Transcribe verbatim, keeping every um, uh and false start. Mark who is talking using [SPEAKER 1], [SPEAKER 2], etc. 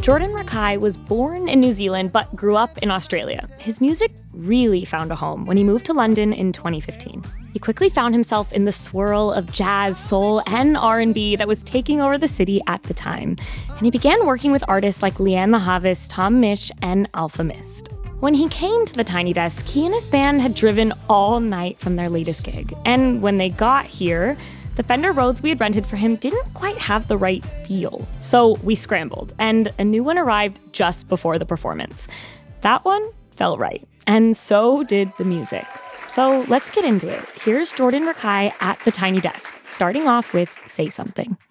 [SPEAKER 1] Jordan Rakei was born in New Zealand but grew up in Australia. His music really found a home when he moved to London in twenty fifteen. He quickly found himself in the swirl of jazz, soul, and R and B that was taking over the city at the time. And he began working with artists like Leanne La Havas, Tom Misch, and Alpha Mist. When he came to the Tiny Desk, he and his band had driven all night from their latest gig. And when they got here, the Fender Rhodes we had rented for him didn't quite have the right feel. So we scrambled, and a new one arrived just before the performance. That one felt right, and so did the music. So let's get into it. Here's Jordan Rakei at the Tiny Desk, starting off with Say Something.